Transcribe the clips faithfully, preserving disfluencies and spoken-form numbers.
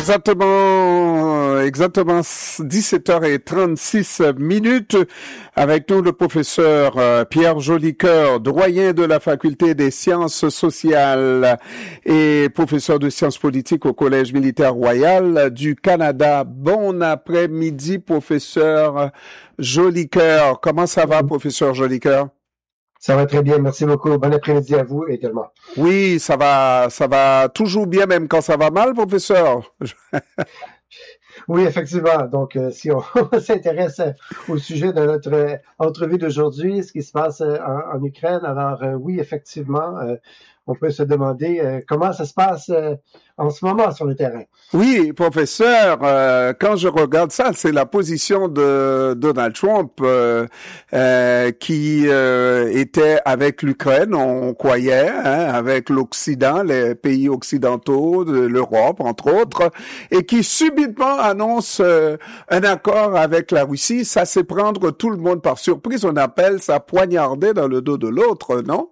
exactement, exactement dix-sept heures trente-six minutes. Avec nous, le professeur euh, Pierre Jolicoeur, doyen de la faculté des sciences sociales et professeur de sciences politiques au Collège militaire royal du Canada. Bon après-midi, professeur Jolicoeur. Comment ça va, professeur Jolicoeur? Ça va très bien, merci beaucoup. Bon après-midi à vous également. Oui, ça va, ça va toujours bien, même quand ça va mal, professeur. Oui, effectivement. Donc, euh, si on, on s'intéresse au sujet de notre euh, entrevue d'aujourd'hui, ce qui se passe euh, en, en Ukraine, alors euh, oui, effectivement, euh, on peut se demander euh, comment ça se passe euh, en ce moment sur le terrain. Oui, professeur, euh, quand je regarde ça, c'est la position de Donald Trump euh, euh, qui euh, était avec l'Ukraine, on croyait, hein, avec l'Occident, les pays occidentaux, de l'Europe, entre autres, et qui subitement annonce euh, un accord avec la Russie. Ça, c'est prendre tout le monde par surprise. On appelle ça poignarder dans le dos de l'autre, non?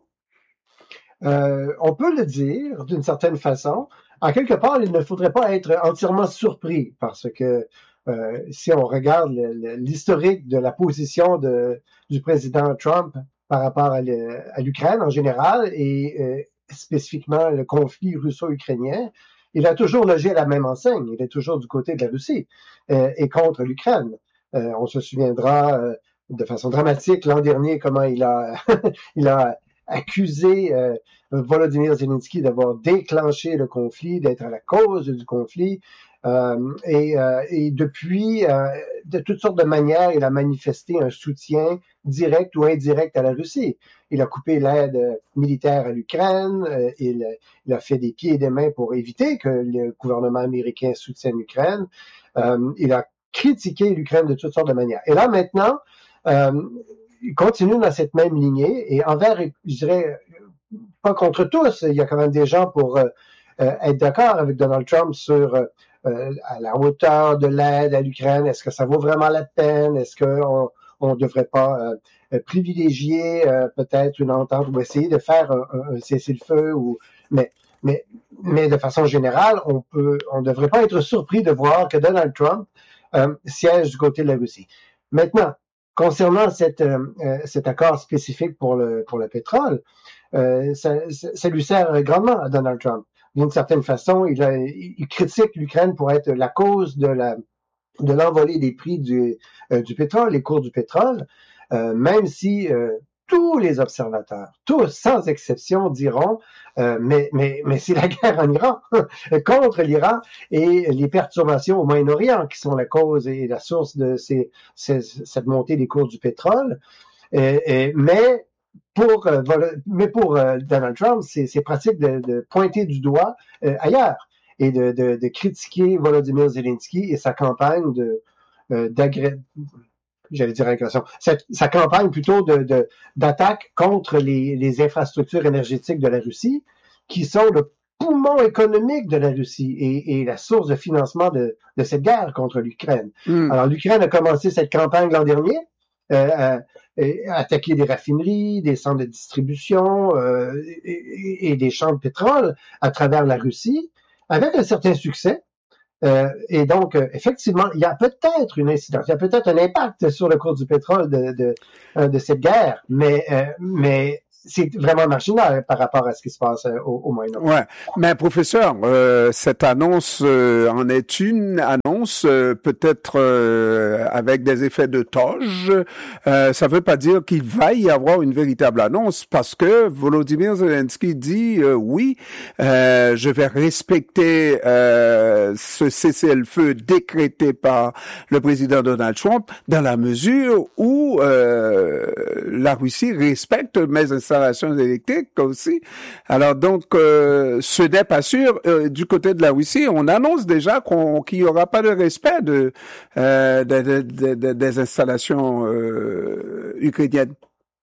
Euh, on peut le dire d'une certaine façon. En quelque part, il ne faudrait pas être entièrement surpris parce que euh, si on regarde le, le, l'historique de la position de, du président Trump par rapport à, le, à l'Ukraine en général et euh, spécifiquement le conflit russo-ukrainien, il a toujours logé à la même enseigne. Il est toujours du côté de la Russie euh, et contre l'Ukraine. Euh, on se souviendra euh, de façon dramatique l'an dernier comment il a, il a accusé euh, Volodymyr Zelensky d'avoir déclenché le conflit, d'être à la cause du conflit. Euh, et, euh, et depuis, euh, de toutes sortes de manières, il a manifesté un soutien direct ou indirect à la Russie. Il a coupé l'aide militaire à l'Ukraine, euh, il, il a fait des pieds et des mains pour éviter que le gouvernement américain soutienne l'Ukraine. Euh, il a critiqué l'Ukraine de toutes sortes de manières. Et là, maintenant, euh, il continue dans cette même lignée et envers, je dirais, pas contre tous, il y a quand même des gens pour euh, être d'accord avec Donald Trump sur euh, à la hauteur de l'aide à l'Ukraine. Est-ce que ça vaut vraiment la peine? Est-ce qu'on on devrait pas euh, privilégier euh, peut-être une entente ou essayer de faire un, un cessez-le-feu? Ou mais mais mais de façon générale, on peut on devrait pas être surpris de voir que Donald Trump euh, siège du côté de la Russie. Maintenant, concernant cette, euh, cet accord spécifique pour le pour le pétrole, euh, ça, ça lui sert grandement à Donald Trump. D'une certaine façon, il, a, il critique l'Ukraine pour être la cause de la de l'envolée des prix du euh, du pétrole, les cours du pétrole, euh, même si euh, tous les observateurs, tous sans exception, diront euh, mais mais mais c'est la guerre en Iran contre l'Iran et les perturbations au Moyen-Orient qui sont la cause et la source de ces, ces cette montée des cours du pétrole. Et, et, mais pour euh, mais pour euh, Donald Trump, c'est, c'est pratique de, de pointer du doigt euh, ailleurs et de, de, de critiquer Volodymyr Zelensky et sa campagne de euh, d'agré j'allais dire agression, sa, sa campagne plutôt de, de d'attaque contre les, les infrastructures énergétiques de la Russie, qui sont le poumon économique de la Russie et, et la source de financement de, de cette guerre contre l'Ukraine. Mm. Alors l'Ukraine a commencé cette campagne l'an dernier, euh, à, à attaquer des raffineries, des centres de distribution euh, et, et des champs de pétrole à travers la Russie, avec un certain succès. Euh, et donc, euh, effectivement, il y a peut-être une incidence, il y a peut-être un impact sur le cours du pétrole de, de, euh, de cette guerre, mais, euh, mais c'est vraiment marginal par rapport à ce qui se passe euh, au, au Moyen-Orient. Ouais, mais professeur, euh, cette annonce euh, en est une annonce euh, peut-être euh, avec des effets de toge. Euh, ça veut pas dire qu'il va y avoir une véritable annonce parce que Volodymyr Zelensky dit euh, oui, euh, je vais respecter euh, ce cessez-le-feu décrété par le président Donald Trump dans la mesure où euh, la Russie respecte mes installations électriques aussi. Alors donc, euh, ce n'est pas sûr. Euh, du côté de la Russie, on annonce déjà qu'on, qu'il n'y aura pas de respect de, euh, de, de, de, de des installations euh, ukrainiennes.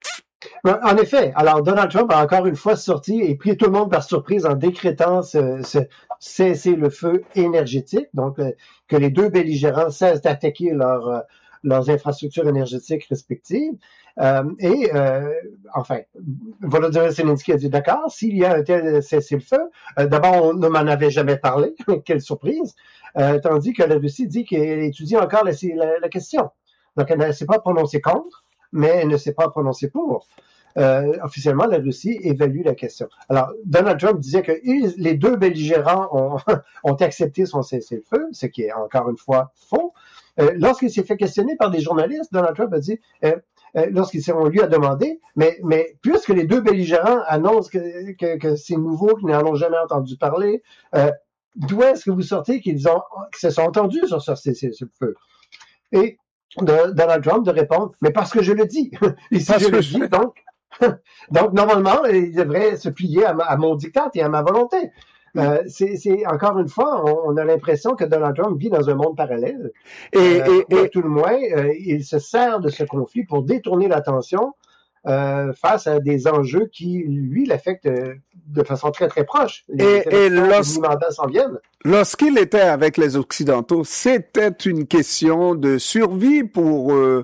En effet, alors Donald Trump a encore une fois sorti et pris tout le monde par surprise en décrétant ce, ce cessez-le-feu énergétique, donc euh, que les deux belligérants cessent d'attaquer leur leurs infrastructures énergétiques respectives. Euh, et euh, enfin, Volodymyr Zelensky a dit d'accord, s'il y a un tel cessez-le-feu, euh, d'abord on ne m'en avait jamais parlé, quelle surprise, euh, tandis que la Russie dit qu'elle étudie encore la, la, la question. Donc elle ne s'est pas prononcée contre, mais elle ne s'est pas prononcée pour. Euh, officiellement, la Russie évalue la question. Alors, Donald Trump disait que les deux belligérants ont, ont accepté son cessez-le-feu, ce qui est encore une fois faux. Euh, lorsqu'il s'est fait questionner par des journalistes, Donald Trump a dit, euh, euh, lorsqu'on lui a demandé, mais, mais puisque les deux belligérants annoncent que, que, que c'est nouveau, qu'ils n'en ont jamais entendu parler, euh, d'où est-ce que vous sortez qu'ils ont, qu'ils se sont entendus sur ce cessez-le-feu? Et de Donald Trump de répondre, mais parce que je le dis. Et si je le dis, donc, donc normalement, il devrait se plier à, ma, à mon diktat et à ma volonté. Euh, c'est, c'est encore une fois, on, on a l'impression que Donald Trump vit dans un monde parallèle. Et, euh, et, et tout le moins, euh, il se sert de ce conflit pour détourner l'attention euh, face à des enjeux qui, lui, l'affectent euh, de façon très, très proche. Les et et lorsqu'... mandats s'en viennent. Lorsqu'il était avec les Occidentaux, c'était une question de survie pour euh,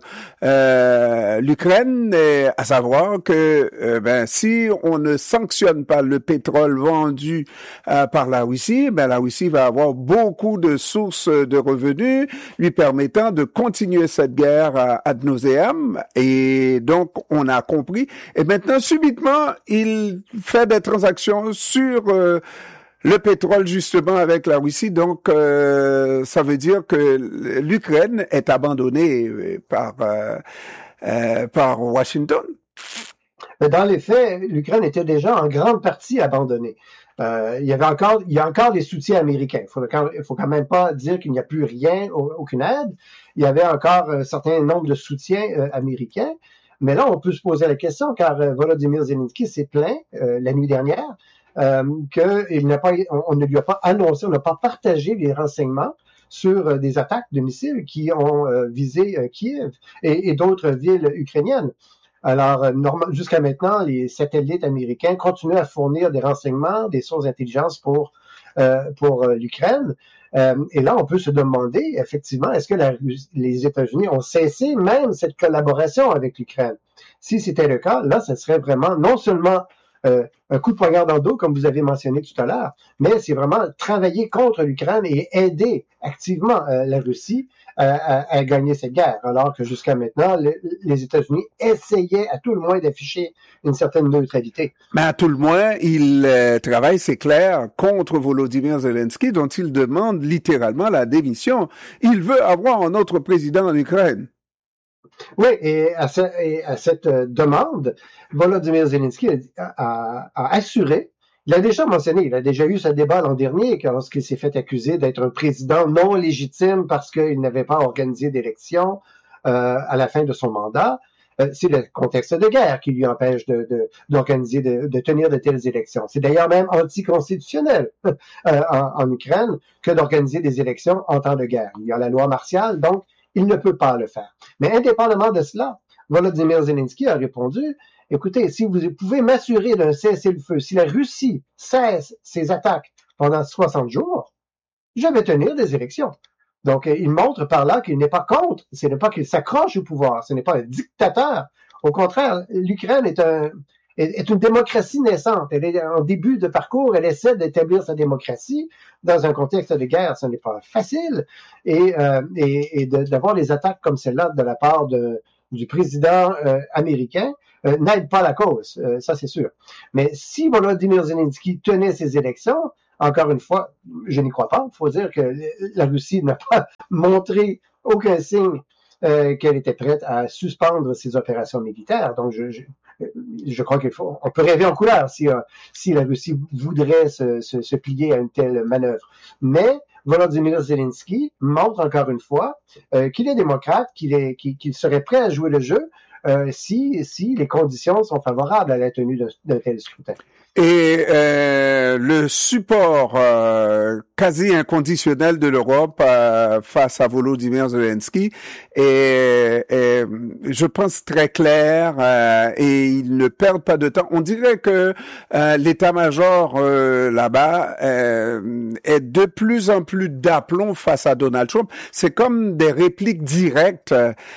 euh, l'Ukraine, et à savoir que euh, ben si on ne sanctionne pas le pétrole vendu euh, par la Russie, ben la Russie va avoir beaucoup de sources de revenus lui permettant de continuer cette guerre ad nauseam. Et donc on a compris. Et maintenant subitement, il fait des transactions sur euh, le pétrole, justement, avec la Russie. Donc, euh, ça veut dire que l'Ukraine est abandonnée par, euh, euh, par Washington. Mais dans les faits, l'Ukraine était déjà en grande partie abandonnée. Euh, il y avait encore, il y a encore des soutiens américains. Il faut, il faut quand même pas dire qu'il n'y a plus rien, aucune aide. Il y avait encore un certain nombre de soutiens euh, américains. Mais là, on peut se poser la question, car euh, Volodymyr Zelensky s'est plaint euh, la nuit dernière Euh, qu'il n'a pas, on, on ne lui a pas annoncé, on n'a pas partagé les renseignements sur euh, des attaques de missiles qui ont euh, visé euh, Kiev et, et d'autres villes ukrainiennes. Alors, euh, normal, jusqu'à maintenant, les satellites américains continuent à fournir des renseignements, des sources d'intelligence pour euh, pour euh, l'Ukraine. Euh, et là, on peut se demander, effectivement, est-ce que la, les États-Unis ont cessé même cette collaboration avec l'Ukraine? Si c'était le cas, là, ce serait vraiment non seulement Euh, un coup de poignard dans le dos, comme vous avez mentionné tout à l'heure, mais c'est vraiment travailler contre l'Ukraine et aider activement euh, la Russie à, à, à gagner cette guerre, alors que jusqu'à maintenant, le, les États-Unis essayaient à tout le moins d'afficher une certaine neutralité. Mais à tout le moins, il euh, travaille, c'est clair, contre Volodymyr Zelensky, dont il demande littéralement la démission. Il veut avoir un autre président en Ukraine. Oui, et à, ce, et à cette demande, Volodymyr Zelensky a, a, a assuré, il a déjà mentionné, il a déjà eu ce débat l'an dernier, lorsqu'il s'est fait accuser d'être un président non légitime parce qu'il n'avait pas organisé d'élection euh, à la fin de son mandat. Euh, c'est le contexte de guerre qui lui empêche de, de, d'organiser, de, de tenir de telles élections. C'est d'ailleurs même anticonstitutionnel euh, en, en Ukraine que d'organiser des élections en temps de guerre. Il y a la loi martiale, donc il ne peut pas le faire. Mais indépendamment de cela, Volodymyr Zelensky a répondu, écoutez, si vous pouvez m'assurer d'un cessez-le-feu, si la Russie cesse ses attaques pendant soixante jours, je vais tenir des élections. Donc, il montre par là qu'il n'est pas contre, ce n'est pas qu'il s'accroche au pouvoir, ce n'est pas un dictateur. Au contraire, l'Ukraine est un, est une démocratie naissante. Elle est en début de parcours, elle essaie d'établir sa démocratie dans un contexte de guerre. Ce n'est pas facile. Et, euh, et, et de, d'avoir les attaques comme celle-là de la part de, du président euh, américain euh, n'aide pas la cause, euh, ça c'est sûr. Mais si Volodymyr Zelensky tenait ses élections, encore une fois, je n'y crois pas. Il faut dire que la Russie n'a pas montré aucun signe euh, qu'elle était prête à suspendre ses opérations militaires. Donc, je, je, je crois qu'il faut, on peut rêver en couleur si, euh, si la Russie voudrait se, se, se plier à une telle manœuvre. Mais Volodymyr Zelensky montre encore une fois euh, qu'il est démocrate, qu'il est, qu'il, qu'il serait prêt à jouer le jeu euh, si, si les conditions sont favorables à la tenue d'un tel scrutin. Et euh, le support euh, euh, quasi inconditionnel de l'Europe euh, face à Volodymyr Zelensky est, est, je pense, très clair euh, et ils ne perdent pas de temps. On dirait que euh, l'état-major euh, là-bas euh, est de plus en plus d'aplomb face à Donald Trump. C'est comme des répliques directes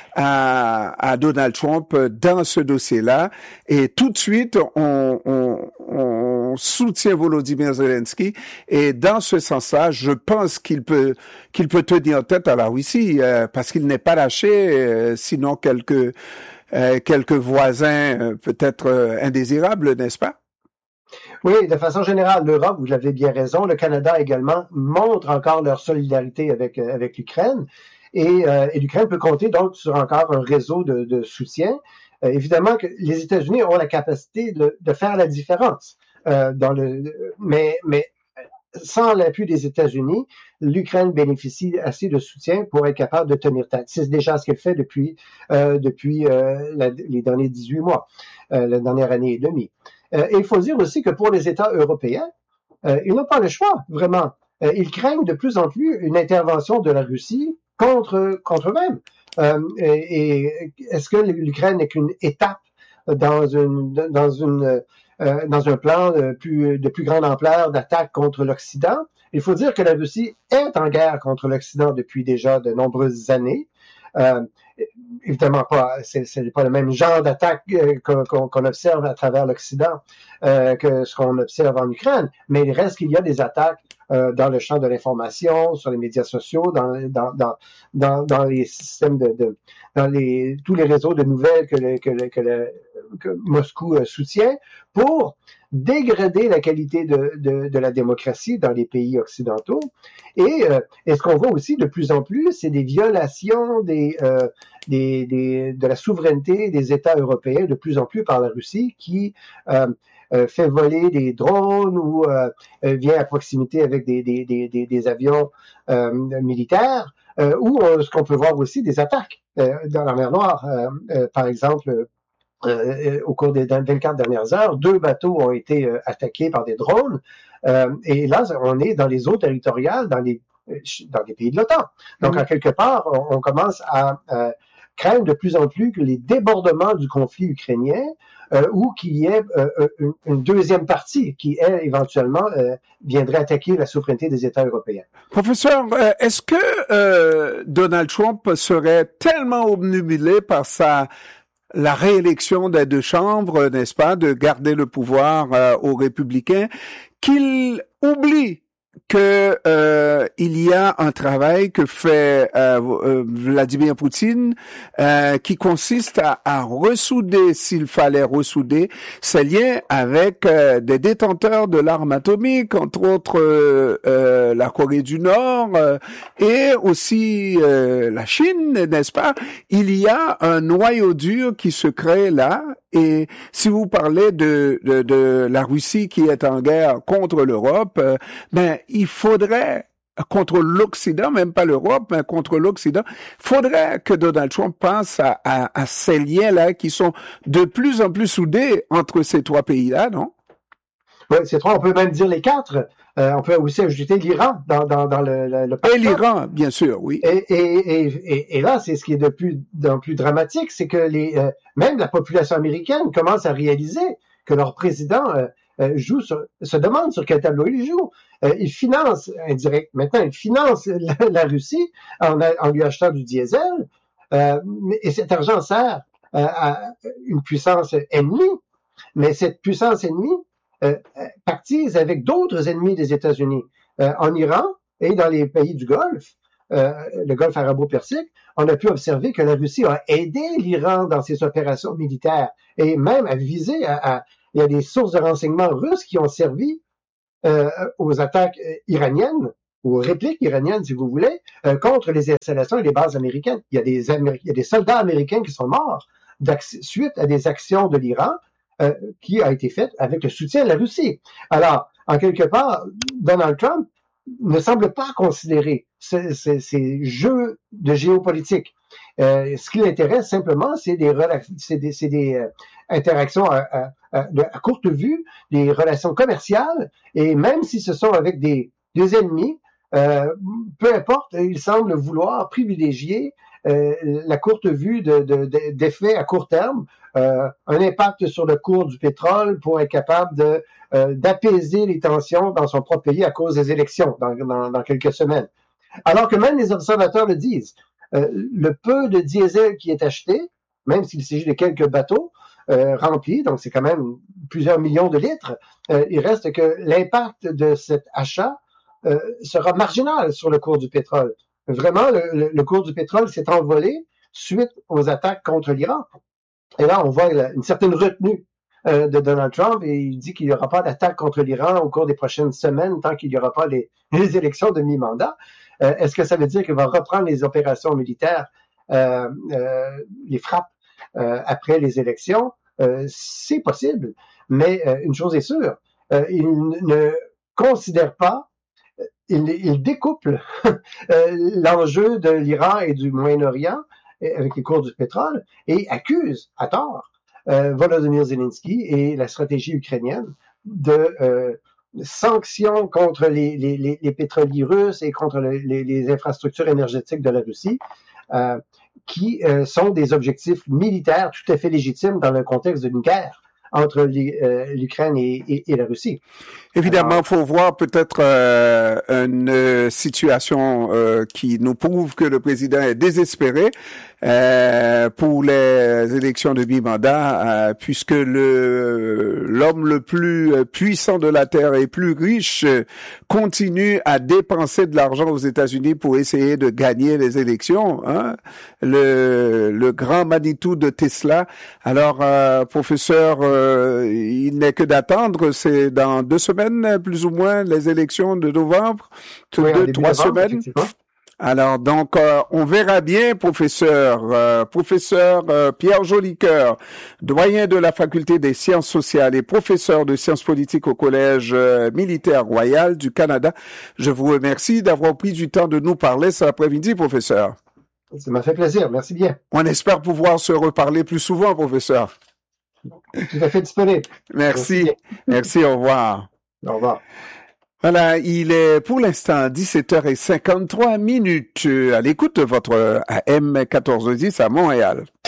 à, à Donald Trump dans ce dossier-là et tout de suite on, on, on soutient Volodymyr Zelensky et dans ce sens-là, je pense qu'il peut qu'il peut tenir tête à la Russie euh, parce qu'il n'est pas lâché, euh, sinon quelques euh, quelques voisins euh, peut-être euh, indésirables, n'est-ce pas? Oui, de façon générale, l'Europe, vous l'avez bien raison, le Canada également montre encore leur solidarité avec avec l'Ukraine et, euh, et l'Ukraine peut compter donc sur encore un réseau de, de soutien. Euh, évidemment que les États-Unis ont la capacité de, de faire la différence euh, dans le, mais mais sans l'appui des États-Unis, l'Ukraine bénéficie assez de soutien pour être capable de tenir tête. C'est déjà ce qu'elle fait depuis euh, depuis euh, la, les derniers dix-huit mois, euh, la dernière année et demie. Euh, et il faut dire aussi que pour les États européens, euh, ils n'ont pas le choix, vraiment. Euh, ils craignent de plus en plus une intervention de la Russie contre contre eux-mêmes. Euh, et, et est-ce que l'Ukraine n'est qu'une étape dans une dans une Euh, dans un plan de plus, de plus grande ampleur d'attaque contre l'Occident? Il faut dire que la Russie est en guerre contre l'Occident depuis déjà de nombreuses années. Euh, évidemment pas, c'est, c'est pas le même genre d'attaque euh, qu'on, qu'on observe à travers l'Occident euh, que ce qu'on observe en Ukraine, mais il reste qu'il y a des attaques euh, dans le champ de l'information, sur les médias sociaux, dans, dans, dans, dans, dans les systèmes de, de dans les, tous les réseaux de nouvelles que, le, que, le, que, le, que Moscou euh, soutient pour dégrader la qualité de, de, de la démocratie dans les pays occidentaux. Et, euh, et ce qu'on voit aussi de plus en plus, c'est des violations des, euh, des, des, de la souveraineté des États européens de plus en plus par la Russie qui euh, euh, fait voler des drones ou euh, vient à proximité avec des, des, des, des, des avions euh, militaires, euh, ou euh, ce qu'on peut voir aussi des attaques euh, dans la mer Noire, euh, euh, par exemple. Euh, au cours des vingt-quatre dernières heures, deux bateaux ont été euh, attaqués par des drones. Euh, et là, on est dans les eaux territoriales, dans les, dans les pays de l'OTAN. Donc, mmh. en quelque part, on, on commence à euh, craindre de plus en plus que les débordements du conflit ukrainien euh, ou qu'il y ait euh, une, une deuxième partie qui, elle, éventuellement, euh, viendrait attaquer la souveraineté des États européens. Professeur, euh, est-ce que euh, Donald Trump serait tellement obnubilé par sa la réélection des deux chambres, n'est-ce pas, de garder le pouvoir euh, aux républicains, qu'il oublie que euh, il y a un travail que fait euh, euh, Vladimir Poutine euh, qui consiste à, à ressouder, s'il fallait ressouder, ses liens avec euh, des détenteurs de l'arme atomique, entre autres euh, euh, la Corée du Nord euh, et aussi euh, la Chine, n'est-ce pas? Il y a un noyau dur qui se crée là. Et si vous parlez de, de, de la Russie qui est en guerre contre l'Europe, euh, ben il faudrait, contre l'Occident, même pas l'Europe, mais contre l'Occident, faudrait que Donald Trump pense à, à, à ces liens-là qui sont de plus en plus soudés entre ces trois pays-là, non? Oui, ces trois, on peut même dire les quatre. Euh, on peut aussi ajouter l'Iran dans, dans, dans le, le, le Et l'Iran, bien sûr, oui. Et, et, et, et là, c'est ce qui est de plus, de plus dramatique, c'est que les, euh, même la population américaine commence à réaliser que leur président euh, euh, joue sur, se demande sur quel tableau il joue. Euh, il finance indirect, maintenant, il finance la, la Russie en, en lui achetant du diesel, euh, et cet argent sert euh, à une puissance ennemie, mais cette puissance ennemie Euh, pactise avec d'autres ennemis des États-Unis. Euh, en Iran et dans les pays du Golfe, euh, le Golfe arabo-persique, on a pu observer que la Russie a aidé l'Iran dans ses opérations militaires et même a visé à, à il y a des sources de renseignements russes qui ont servi euh, aux attaques iraniennes, ou aux répliques iraniennes, si vous voulez, euh, contre les installations et les bases américaines. Il y a des, Améri- il y a des soldats américains qui sont morts suite à des actions de l'Iran Euh, qui a été faite avec le soutien de la Russie. Alors, en quelque part, Donald Trump ne semble pas considérer ces, ces, ces jeux de géopolitique. Euh, ce qui l'intéresse simplement, c'est des, c'est des, c'est des euh, interactions à, à, à, à courte vue, des relations commerciales, et même si ce sont avec des, des ennemis, euh, peu importe, il semble vouloir privilégier euh, la courte vue de, de, de, d'effets à court terme, euh, un impact sur le cours du pétrole pour être capable de euh, d'apaiser les tensions dans son propre pays à cause des élections dans, dans, dans quelques semaines. Alors que même les observateurs le disent, euh, le peu de diesel qui est acheté, même s'il s'agit de quelques bateaux euh, remplis, donc c'est quand même plusieurs millions de litres, euh, il reste que l'impact de cet achat euh, sera marginal sur le cours du pétrole. Vraiment, le, le, le cours du pétrole s'est envolé suite aux attaques contre l'Iran. Et là, on voit une certaine retenue euh, de Donald Trump et il dit qu'il n'y aura pas d'attaque contre l'Iran au cours des prochaines semaines tant qu'il n'y aura pas les, les élections de mi-mandat. Euh, est-ce que ça veut dire qu'il va reprendre les opérations militaires, euh, euh, les frappes euh, après les élections? Euh, c'est possible, mais euh, une chose est sûre, euh, il ne considère pas, il, il découple euh, l'enjeu de l'Iran et du Moyen-Orient avec les cours du pétrole et accuse à tort euh, Volodymyr Zelensky et la stratégie ukrainienne de euh, sanctions contre les, les, les, les pétroliers russes et contre les, les, les infrastructures énergétiques de la Russie, euh, qui euh, sont des objectifs militaires tout à fait légitimes dans le contexte d'une guerre entre les, euh, l'Ukraine et, et, et la Russie. Évidemment, il faut voir peut-être euh, une euh, situation euh, qui nous prouve que le président est désespéré euh, pour les élections de mi-mandat, euh, puisque le l'homme le plus puissant de la Terre et plus riche euh, continue à dépenser de l'argent aux États-Unis pour essayer de gagner les élections. Hein? Le, le grand Manitou de Tesla. Alors, euh, professeur, euh, il n'est que d'attendre. C'est dans deux semaines. Plus ou moins les élections de novembre, oui, deux, trois semaines. Alors donc euh, on verra bien, professeur, euh, professeur euh, Pierre Jolicoeur, doyen de la faculté des sciences sociales et professeur de sciences politiques au Collège euh, militaire royal du Canada. Je vous remercie d'avoir pris du temps de nous parler cet après-midi, professeur. Ça m'a fait plaisir, merci bien. On espère pouvoir se reparler plus souvent, professeur. Tout à fait disponible. Merci, merci, merci, au revoir. Au revoir. Voilà, il est pour l'instant dix-sept heures cinquante-trois minutes à l'écoute de votre A M quatorze dix à Montréal.